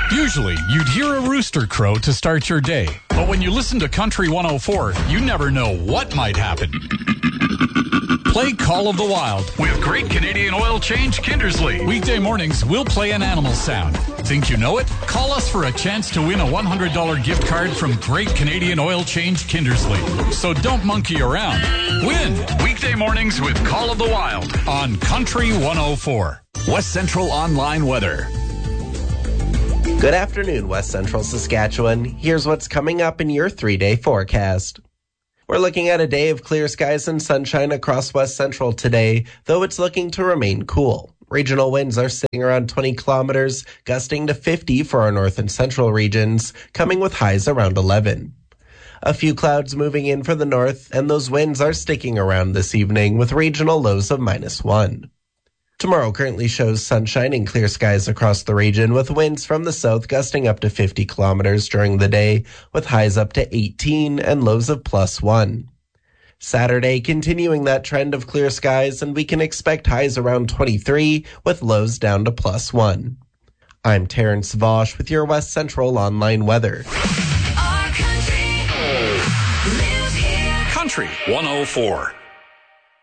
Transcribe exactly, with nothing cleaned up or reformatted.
Usually, you'd hear a rooster crow to start your day. But when you listen to Country one oh four, you never know what might happen. Play Call of the Wild with Great Canadian Oil Change Kindersley. Weekday mornings, we'll play an animal sound. Think you know it? Call us for a chance to win a one hundred dollars gift card from Great Canadian Oil Change Kindersley. So don't monkey around. Win weekday mornings with Call of the Wild on Country one oh four. West Central Online Weather. Good afternoon, West Central Saskatchewan. Here's what's coming up in your three-day forecast. We're looking at a day of clear skies and sunshine across West Central today, though it's looking to remain cool. Regional winds are sitting around twenty kilometers, gusting to fifty for our north and central regions, coming with highs around eleven. A few clouds moving in for the north, and those winds are sticking around this evening with regional lows of minus one. Tomorrow currently shows sunshine and clear skies across the region with winds from the south gusting up to fifty kilometers during the day with highs up to eighteen and lows of plus one. Saturday continuing that trend of clear skies, and we can expect highs around twenty-three with lows down to plus one. I'm Terrence Vosh with your West Central Online Weather. Our country lives here. Country one oh four.